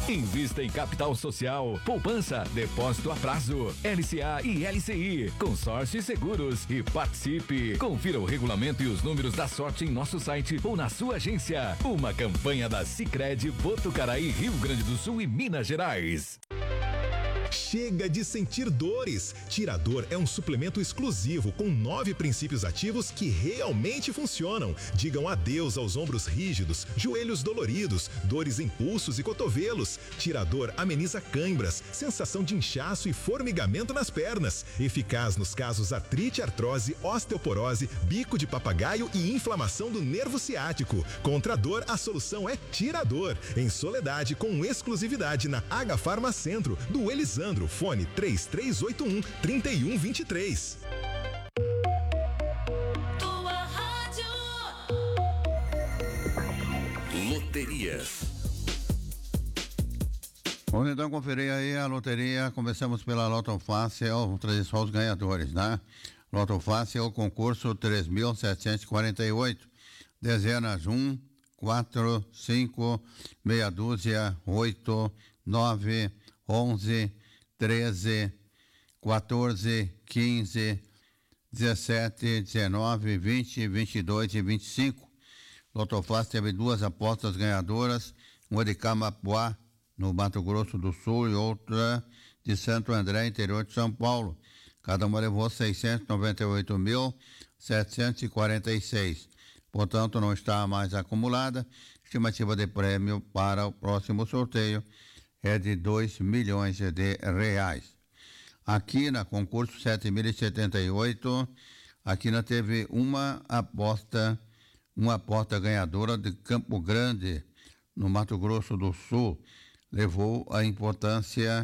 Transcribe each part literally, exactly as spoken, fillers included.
Invista em capital social, poupança, depósito a prazo, L C A e L C I, consórcio e seguros e participe. Confira o regulamento e os números da sorte em nosso site ou na sua agência. Uma campanha da Sicredi Botucaraí, Rio Grande do Sul e Minas Gerais. Chega de sentir dores. Tirador é um suplemento exclusivo com nove princípios ativos que realmente funcionam. Digam adeus aos ombros rígidos, joelhos doloridos, dores em pulsos e cotovelos. Tirador ameniza cãibras, sensação de inchaço e formigamento nas pernas. Eficaz nos casos artrite, artrose, osteoporose, bico de papagaio e inflamação do nervo ciático. Contra a dor, a solução é Tirador. Em Soledade, com exclusividade na H Farma Centro, do Elisandro. Fone três três oito um, três um dois três. Tua rádio. Loterias. Vamos então conferir aí a loteria. Começamos pela Loto Fácil. Vamos trazer só os ganhadores, né? Loto Fácil, o concurso três mil setecentos e quarenta e oito. Dezenas um, quatro, cinco, meia dúzia, oito, nove, onze, treze, quatorze, quinze, dezessete, dezenove, vinte, vinte e dois e vinte e cinco. Loto Fácil teve duas apostas ganhadoras, uma de Camapuá, no Mato Grosso do Sul, e outra de Santo André, interior de São Paulo. Cada uma levou seiscentos e noventa e oito mil, setecentos e quarenta e seis. Portanto, não está mais acumulada. Estimativa de prêmio para o próximo sorteio é de dois milhões de reais. Aqui na concurso sete mil e setenta e oito, aqui na teve uma aposta, uma aposta ganhadora de Campo Grande, no Mato Grosso do Sul. Levou a importância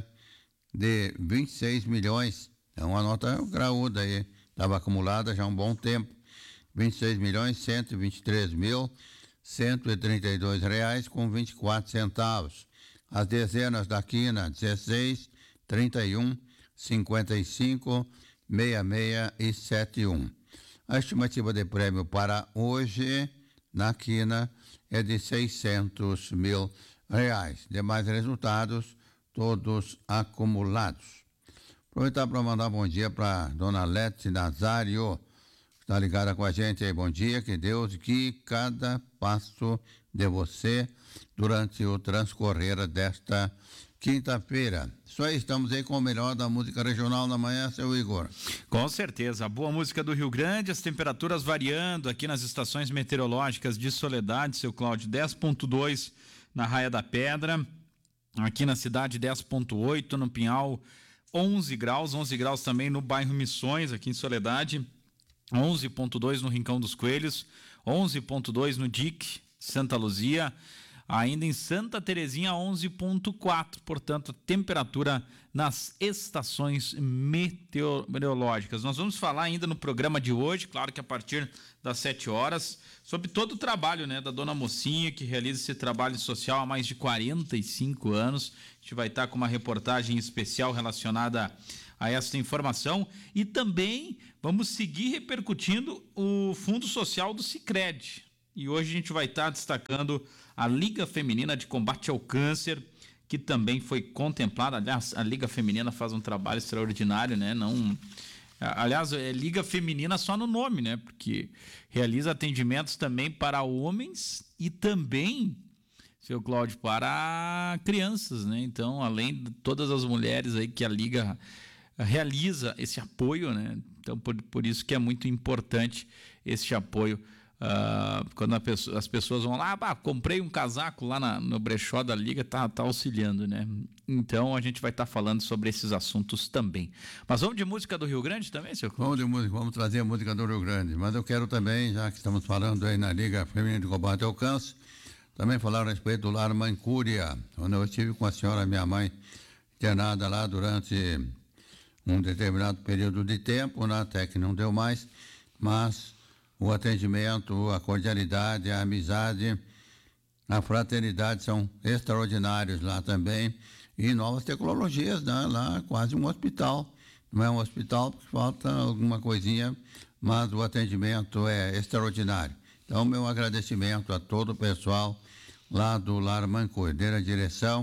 de vinte e seis milhões. É uma nota graúda aí, estava acumulada já há um bom tempo. vinte e seis milhões, cento e vinte e três mil, cento e trinta e dois reais com vinte e quatro centavos. As dezenas da quina, dezesseis, trinta e um, cinquenta e cinco, sessenta e seis e setenta e um. A estimativa de prêmio para hoje, na quina, é de seiscentos mil reais. Demais resultados, todos acumulados. Aproveitar para mandar bom dia para dona Lete Nazário, que está ligada com a gente aí. Bom dia, que Deus guie cada passo de você durante o transcorrer desta quinta-feira. Isso aí, estamos aí com o melhor da música regional na manhã, seu Igor. Com certeza, a boa música do Rio Grande, as temperaturas variando aqui nas estações meteorológicas de Soledade, seu Cláudio, dez ponto dois na Raia da Pedra, aqui na cidade dez ponto oito, no Pinhal onze graus, onze graus também no bairro Missões, aqui em Soledade, onze ponto dois no Rincão dos Coelhos, onze ponto dois no D I C, Santa Luzia, ainda em Santa Terezinha onze ponto quatro, portanto, temperatura nas estações meteorológicas. Nós vamos falar ainda no programa de hoje, claro que a partir das sete horas, sobre todo o trabalho, né, da dona Mocinha, que realiza esse trabalho social há mais de quarenta e cinco anos. A gente vai estar com uma reportagem especial relacionada a essa informação e também vamos seguir repercutindo o Fundo Social do Sicredi. E hoje a gente vai estar destacando a Liga Feminina de Combate ao Câncer, que também foi contemplada. Aliás, a Liga Feminina faz um trabalho extraordinário, né? Não, aliás, é Liga Feminina só no nome, né? Porque realiza atendimentos também para homens e também, seu Cláudio, para crianças, né? Então, além de todas as mulheres aí que a Liga realiza esse apoio, né? Então, por, por isso que é muito importante esse apoio. Uh, quando pessoa, as pessoas vão lá, ah, comprei um casaco lá na, no brechó da Liga, tá, tá auxiliando, né? Então a gente vai estar tá falando sobre esses assuntos também. Mas vamos de música do Rio Grande também, seu Cláudio? Vamos de música, vamos trazer a música do Rio Grande. Mas eu quero também, já que estamos falando aí na Liga Feminina de Combate ao Câncer, também falar a respeito do Lar Mancúria, onde eu estive com a senhora, minha mãe, internada lá durante um determinado período de tempo, né? Até que não deu mais, mas o atendimento, a cordialidade, a amizade, a fraternidade são extraordinários lá também. E novas tecnologias, né? Lá quase um hospital. Não é um hospital porque falta alguma coisinha, mas o atendimento é extraordinário. Então, meu agradecimento a todo o pessoal lá do Lar Mancúria, a direção,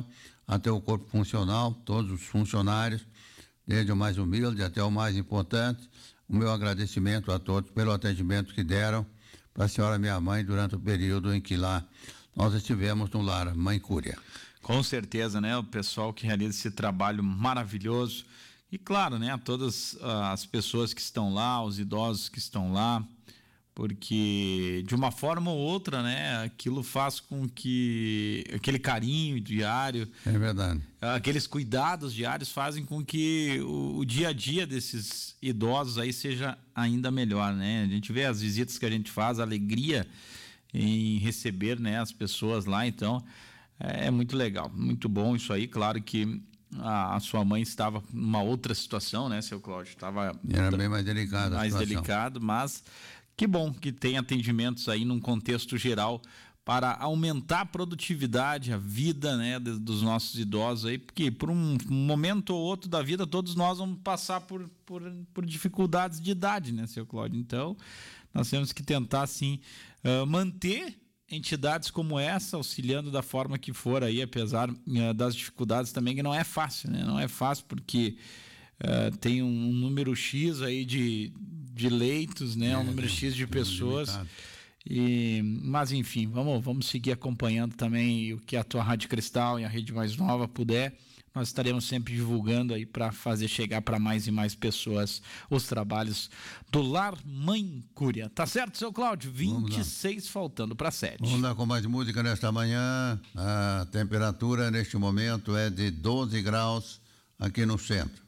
até o corpo funcional, todos os funcionários, desde o mais humilde até o mais importante. O meu agradecimento a todos pelo atendimento que deram para a senhora minha mãe durante o período em que lá nós estivemos no lar Mãe Cúria. Com certeza, né? O pessoal que realiza esse trabalho maravilhoso. E claro, né? Todas as pessoas que estão lá, os idosos que estão lá, porque de uma forma ou outra, né? Aquilo faz com que aquele carinho diário, É verdade. aqueles cuidados diários fazem com que o, o dia a dia desses idosos aí seja ainda melhor, né? A gente vê as visitas que a gente faz, a alegria em receber, né, as pessoas lá, então é muito legal, muito bom isso aí. Claro que a, a sua mãe estava numa outra situação, né, seu Cláudio? Estava Era bem mais delicado a mais situação. delicado, mas que bom que tem atendimentos aí num contexto geral para aumentar a produtividade, a vida, né, de, dos nossos idosos aí, porque por um momento ou outro da vida todos nós vamos passar por, por, por dificuldades de idade, né, seu Cláudio? Então nós temos que tentar, sim, uh, manter entidades como essa auxiliando da forma que for aí, apesar uh, das dificuldades também, que não é fácil, né? Não é fácil porque uh, tem um número X aí de, de leitos, né? É, um número tem, X de tem pessoas. limitado. E, mas enfim, vamos, vamos seguir acompanhando também o que a tua Rádio Cristal e a Rede Mais Nova puder. Nós estaremos sempre divulgando aí para fazer chegar para mais e mais pessoas os trabalhos do Lar Mãe Cúria. Tá certo, seu Cláudio? vinte e seis faltando para sete. Vamos lá com mais música nesta manhã. A temperatura neste momento é de doze graus aqui no centro.